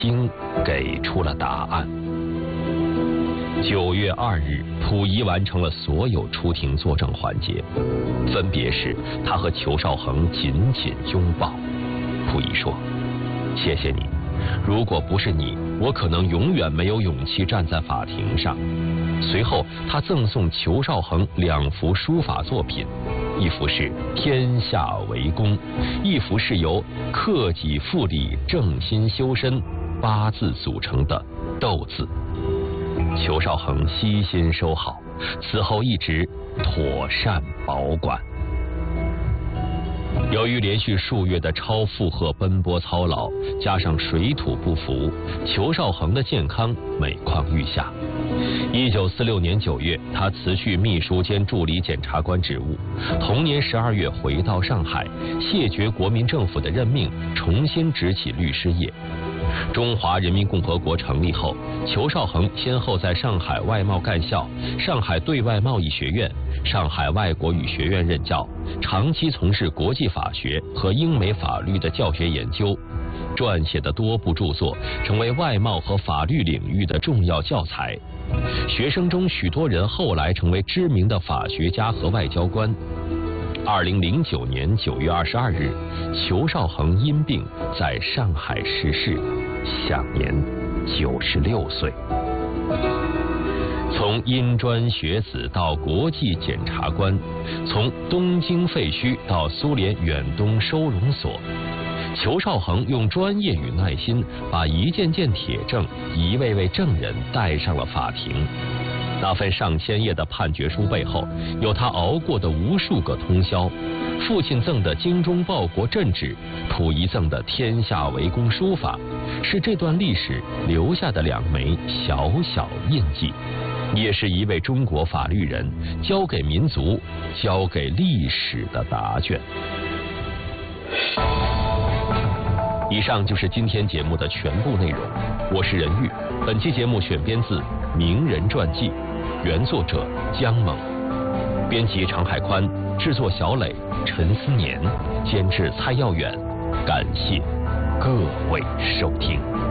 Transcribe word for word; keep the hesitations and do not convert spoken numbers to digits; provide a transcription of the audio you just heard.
经给出了答案。九月二日，溥仪完成了所有出庭作证环节，分别是他和裘绍恒紧紧拥抱。溥仪说：“谢谢你，如果不是你，我可能永远没有勇气站在法庭上。”随后，他赠送裘绍恒两幅书法作品，一幅是《天下为公》，一幅是由“克己复礼，正心修身”八字组成的“斗”字。裘绍恒悉心收好，此后一直妥善保管。由于连续数月的超负荷奔波操劳，加上水土不服，裘绍恒的健康每况愈下。一九四六年九月，他辞去秘书兼助理检察官职务。同年十二月回到上海，谢绝国民政府的任命，重新执起律师业。中华人民共和国成立后，裘绍恒先后在上海外贸干校、上海对外贸易学院、上海外国语学院任教，长期从事国际法学和英美法律的教学研究，撰写的多部著作成为外贸和法律领域的重要教材。学生中许多人后来成为知名的法学家和外交官。二零零九年九月二十二日，裘绍恒因病在上海逝世，享年九十六岁。从殷专学子到国际检察官，从东京废墟到苏联远东收容所，裘绍恒用专业与耐心，把一件件铁证、一位位证人带上了法庭。那份上千页的判决书背后，有他熬过的无数个通宵。父亲赠的精忠报国镇纸，溥仪赠的天下为公书法，是这段历史留下的两枚小小印记，也是一位中国法律人交给民族、交给历史的答卷。以上就是今天节目的全部内容，我是任玉。本期节目选编自《名人传记》，原作者姜猛，编辑常海宽，制作小磊、陈思年，监制蔡耀远。感谢各位收听。